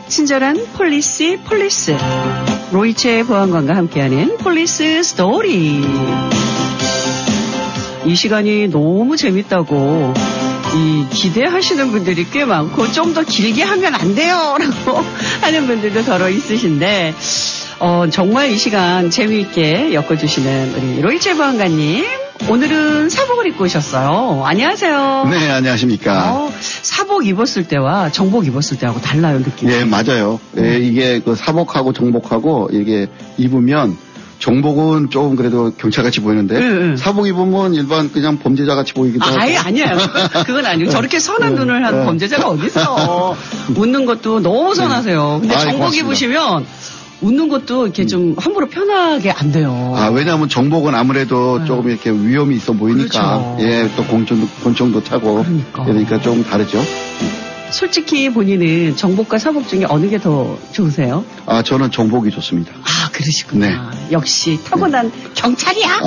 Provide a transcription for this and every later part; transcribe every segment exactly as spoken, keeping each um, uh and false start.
친절한 폴리스 폴리스. 로이체 보안관과 함께하는 폴리스 스토리. 이 시간이 너무 재밌다고 이 기대하시는 분들이 꽤 많고 좀 더 길게 하면 안 돼요 라고 하는 분들도 더러 있으신데 어, 정말 이 시간 재미있게 엮어주시는 우리 로이체 보안관님, 오늘은 사복을 입고 오셨어요. 안녕하세요. 네, 안녕하십니까. 어, 사복 입었을 때와 정복 입었을 때하고 달라요, 느낌이. 네, 맞아요. 음. 네, 이게 그 사복하고 정복하고 이게 입으면 정복은 조금 그래도 경찰같이 보이는데 네, 네. 사복 입으면 일반 그냥 범죄자같이 보이기도 아, 하고. 아예 아니에요. 그건 아니고 저렇게 선한 네, 눈을 한 네. 범죄자가 어딨어. 웃는 것도 너무 선하세요. 근데 아, 정복 고맙습니다. 입으시면 웃는 것도 이렇게 좀 함부로 편하게 안 돼요. 아, 왜냐하면 정복은 아무래도 네. 조금 이렇게 위험이 있어 보이니까. 그렇죠. 예, 또 곤충도, 곤충도 차고. 그러니까. 그러니까 조금 다르죠. 솔직히 본인은 정복과 사복 중에 어느 게 더 좋으세요? 아, 저는 정복이 좋습니다. 아, 그러시구나. 네. 역시 타고난 네. 경찰이야?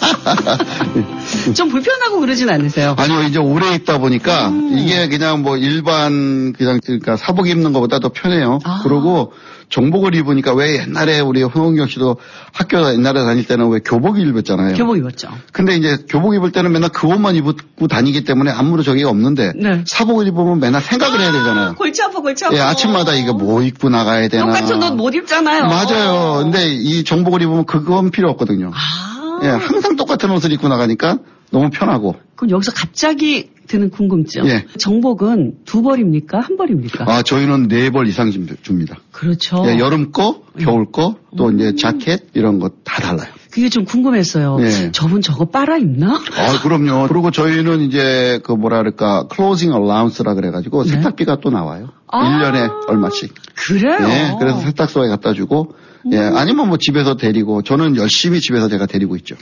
좀 불편하고 그러진 않으세요? 아니요, 이제 오래 입다 보니까 음. 이게 그냥 뭐 일반 그냥 그러니까 사복 입는 것보다 더 편해요. 아. 그리고 정복을 입으니까 왜 옛날에 우리 홍은경 씨도 학교 옛날에 다닐 때는 왜 교복 입었잖아요. 교복 입었죠. 근데 이제 교복 입을 때는 맨날 그 옷만 입고 다니기 때문에 아무런 저기가 없는데 네. 사복을 입으면 맨날 생각을 아, 해야 되잖아요. 골치 아파, 골치 아파. 예, 아침마다 이거 뭐 입고 나가야 되나. 똑같은 옷 못 입잖아요. 맞아요. 근데 이 정복을 입으면 그건 필요 없거든요. 아. 예, 항상 똑같은 옷을 입고 나가니까 너무 편하고. 그럼 여기서 갑자기 드는 궁금증. 예. 정복은 두 벌입니까? 한 벌입니까? 아, 저희는 네 벌 이상 줍니다. 그렇죠. 예, 여름 거, 겨울 거, 또 음. 이제 자켓 이런 거 다 달라요. 그게 좀 궁금했어요. 예. 저분 저거 빨아 입나? 아, 그럼요. 그리고 저희는 이제 그 뭐라 그럴까, 클로징 얼라운스라 그래가지고 네? 세탁비가 또 나와요. 아~ 일 년에 얼마씩. 그래요? 예, 그래서 세탁소에 갖다 주고, 음. 예, 아니면 뭐 집에서 데리고, 저는 열심히 집에서 제가 데리고 있죠.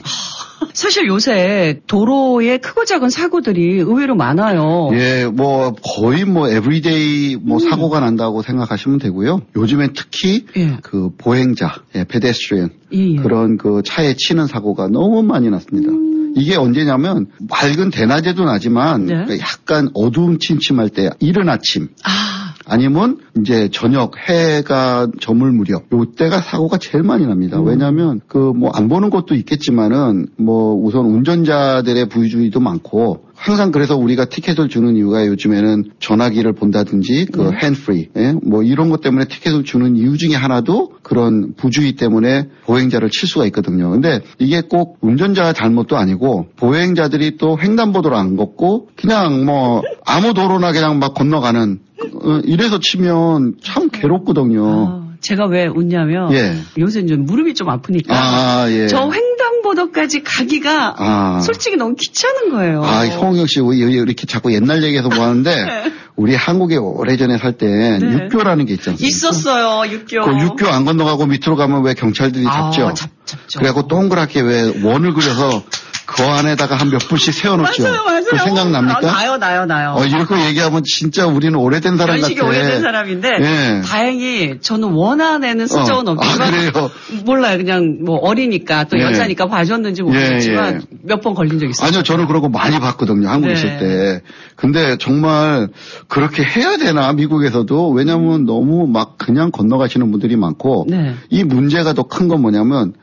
사실 요새 도로에 크고 작은 사고들이 의외로 많아요. 예, 뭐 거의 뭐 에브리데이 뭐 음. 사고가 난다고 생각하시면 되고요. 요즘엔 특히 예. 그 보행자, 예, 페데스트리언 예. 그런 그 차에 치는 사고가 너무 많이 났습니다. 음. 이게 언제냐면 맑은 대낮에도 나지만 네? 약간 어두움 침침할 때 이른 아침. 아. 아니면 이제 저녁 해가 저물 무렵 요때가 사고가 제일 많이 납니다. 음. 왜냐하면 그 뭐 안 보는 것도 있겠지만은 뭐 우선 운전자들의 부주의도 많고 항상 그래서 우리가 티켓을 주는 이유가 요즘에는 전화기를 본다든지 그 네. 핸드프리 예? 뭐 이런 것 때문에 티켓을 주는 이유 중에 하나도 그런 부주의 때문에 보행자를 칠 수가 있거든요. 근데 이게 꼭 운전자 잘못도 아니고 보행자들이 또 횡단보도를 안 걷고 그냥 뭐 아무 도로나 그냥 막 건너가는 어, 이래서 치면 참 괴롭거든요. 아, 제가 왜 웃냐면 예. 요새 좀 무릎이 좀 아프니까 아, 예. 저 횡단보도까지 가기가 아. 솔직히 너무 귀찮은 거예요. 아, 홍은경 씨 이렇게 자꾸 옛날 얘기해서 뭐 하는데 네. 우리 한국에 오래전에 살 때 네. 육교라는 게 있지 않습니까? 있었어요, 육교. 그 육교 안 건너가고 밑으로 가면 왜 경찰들이 잡죠? 아, 잡, 잡죠. 그래갖고 동그랗게 왜 원을 그려서 그 안에다가 한 몇 분씩 세워놓죠. 맞아요, 맞아요. 그 생각납니까? 아, 나요, 나요, 나요. 어, 이렇게 얘기하면 진짜 우리는 오래된 사람 같아. 연식이 오래된 사람인데, 예. 다행히 저는 원 안에는 쓴 적은 어. 없지만, 아, 그래요? 몰라요. 그냥 뭐 어리니까 또 예. 여자니까 봐줬는지 모르겠지만, 예, 예. 몇 번 걸린 적 있어요. 아니요, 저는 그러고 많이 봤거든요. 한국에 네. 있을 때. 근데 정말 그렇게 해야 되나, 미국에서도. 왜냐면 음. 너무 막 그냥 건너가시는 분들이 많고, 네. 이 문제가 더 큰 건 뭐냐면,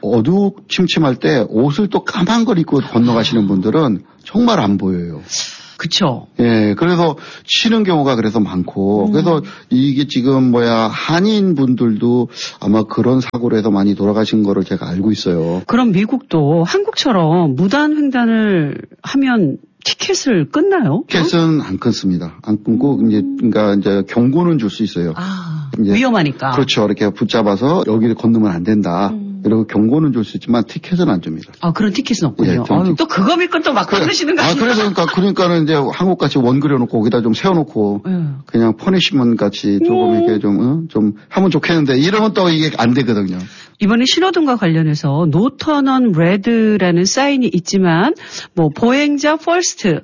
어두침침할 때 옷을 또 까만 걸 입고 건너가시는 분들은 정말 안 보여요. 그쵸. 예, 그래서 치는 경우가 그래서 많고, 음. 그래서 이게 지금 뭐야, 한인 분들도 아마 그런 사고로 해서 많이 돌아가신 거를 제가 알고 있어요. 그럼 미국도 한국처럼 무단 횡단을 하면 티켓을 끊나요? 티켓은 어? 안 끊습니다. 안 끊고, 음. 이제, 그러니까 이제 경고는 줄 수 있어요. 아, 이제 위험하니까. 그렇죠. 이렇게 붙잡아서 여기를 건너면 안 된다. 음. 그리고 경고는 줄 수 있지만 티켓은 안 줍니다. 아, 그런 티켓은 없군요. 예, 아유, 또 그거 믿고 또 막 끊으시는 거 아니에요? 아, 그래서 그러니까, 그러니까는 이제 한국같이 원 그려놓고 거기다 좀 세워놓고 음. 그냥 퍼니시먼 같이 조금 음. 이렇게 좀, 어? 좀 하면 좋겠는데 이러면 또 이게 안 되거든요. 이번에 신호등과 관련해서 노턴언 레드라는 사인이 있지만 뭐 보행자 퍼스트,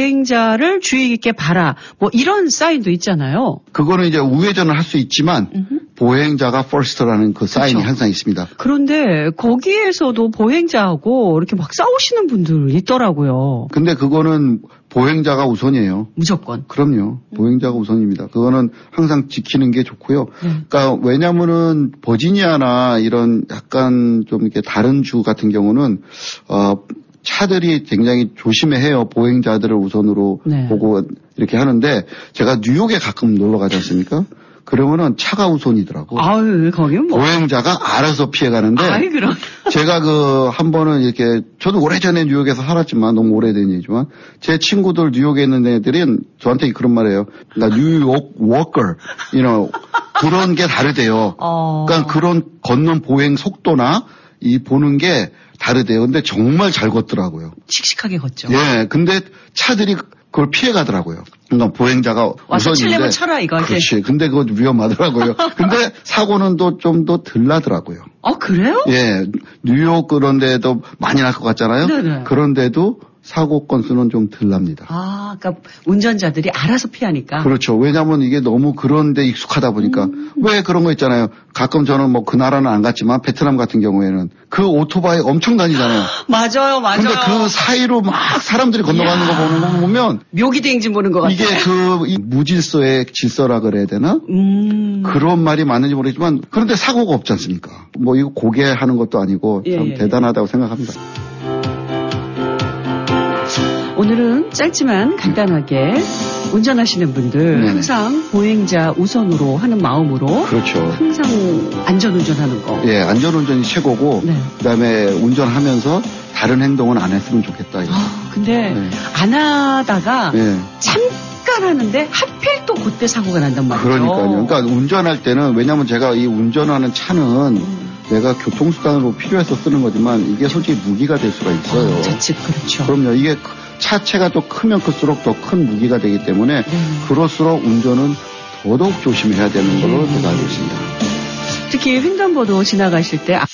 보행자를 주의 깊게 봐라 뭐 이런 사인도 있잖아요. 그거는 이제 우회전을 할 수 있지만 음흠. 보행자가 first라는 그 사인이 그렇죠. 항상 있습니다. 그런데 거기에서도 보행자하고 이렇게 막 싸우시는 분들 있더라고요. 근데 그거는 보행자가 우선이에요. 무조건. 그럼요. 보행자가 우선입니다. 그거는 항상 지키는 게 좋고요. 네. 그러니까 왜냐면은 버지니아나 이런 약간 좀 이렇게 다른 주 같은 경우는 어 차들이 굉장히 조심해해요. 보행자들을 우선으로 네. 보고 이렇게 하는데 제가 뉴욕에 가끔 놀러 가지 않습니까? 그러면은 차가 우선이더라고. 아유, 거긴 뭐. 보행자가 알아서 피해가는데. 아이, 그럼. 제가 그, 한 번은 이렇게, 저도 오래전에 뉴욕에서 살았지만, 너무 오래된 얘기지만, 제 친구들 뉴욕에 있는 애들은 저한테 그런 말이에요. 그러니까 뉴욕 워커, you know, 그런 게 다르대요. 어. 그러니까 그런 걷는 보행 속도나 이 보는 게 다르대요. 근데 정말 잘 걷더라고요. 씩씩하게 걷죠. 예, 근데 차들이 그걸 피해가더라고요. 그러니까 보행자가 와서 칠레면 쳐라 이거지. 그렇지. 근데 그거 위험하더라고요. 근데 사고는 또 좀 더 덜 나더라고요. 아 그래요? 예, 뉴욕 그런 데도 많이 날 것 같잖아요. 네네. 그런데도 사고 건수는 좀 덜 납니다. 아, 그러니까 운전자들이 알아서 피하니까. 그렇죠. 왜냐하면 이게 너무 그런 데 익숙하다 보니까. 음. 왜 그런 거 있잖아요. 가끔 저는 뭐 그 나라는 안 갔지만 베트남 같은 경우에는 그 오토바이 엄청 다니잖아요. 맞아요, 맞아요. 근데 그 사이로 막 사람들이 건너가는 거 보는 거 보면 묘기대행진 보는 것 같아요. 이게 그 이 무질서의 질서라 그래야 되나? 음. 그런 말이 맞는지 모르겠지만 그런데 사고가 없지 않습니까? 뭐 이거 고개하는 것도 아니고 참 예, 대단하다고 예. 생각합니다. 오늘은 짧지만 간단하게 운전하시는 분들 네네. 항상 보행자 우선으로 하는 마음으로 그렇죠. 항상 안전운전하는 거. 예, 안전운전이 최고고 네. 그다음에 운전하면서 다른 행동은 안 했으면 좋겠다. 이거. 아, 근데 네. 안 하다가 네. 잠깐 하는데 하필 또 그때 사고가 난단 말이죠. 그러니까요. 그러니까 운전할 때는 왜냐하면 제가 이 운전하는 차는 음. 내가 교통수단으로 필요해서 쓰는 거지만 이게 솔직히 무기가 될 수가 있어요. 어, 자칫 그렇죠. 그럼요. 이게 차체가 또 크면 클수록 더 큰 무기가 되기 때문에 음. 그럴수록 운전은 더더욱 조심해야 되는 걸로 음. 제가 알고 있습니다. 특히 횡단보도 지나가실 때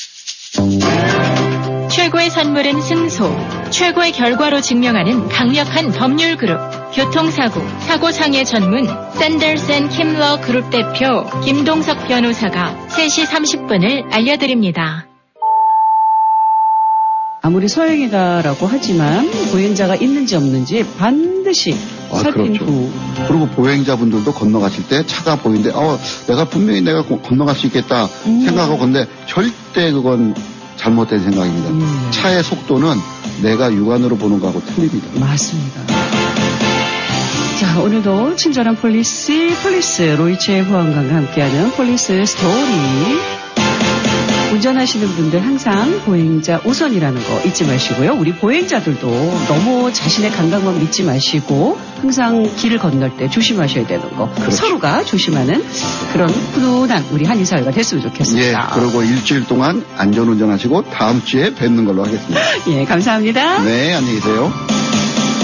최고의 선물은 승소, 최고의 결과로 증명하는 강력한 법률 그룹, 교통사고, 사고상해 전문 샌더스 앤 킴러 그룹 대표 김동석 변호사가 세 시 삼십 분을 알려드립니다. 아무리 서행이다라고 하지만 보행자가 있는지 없는지 반드시 아, 살핀 그렇죠. 후. 그리고 보행자분들도 건너가실 때 차가 보이는데 어, 내가 분명히 내가 건너갈 수 있겠다 음. 생각하고 건데 절대 그건 잘못된 생각입니다. 음. 차의 속도는 내가 육안으로 보는 거하고 틀립니다. 맞습니다. 자, 오늘도 친절한 폴리스, 폴리스 로이체 후원관과 함께하는 폴리스 스토리. 운전하시는 분들 항상 보행자 우선이라는 거 잊지 마시고요. 우리 보행자들도 너무 자신의 감각만 믿지 마시고 항상 길을 건널 때 조심하셔야 되는 거. 그렇죠. 서로가 조심하는 그런 훈훈한 우리 한인사회가 됐으면 좋겠습니다. 예, 그리고 일주일 동안 안전운전하시고 다음 주에 뵙는 걸로 하겠습니다. 예, 감사합니다. 네, 안녕히 계세요.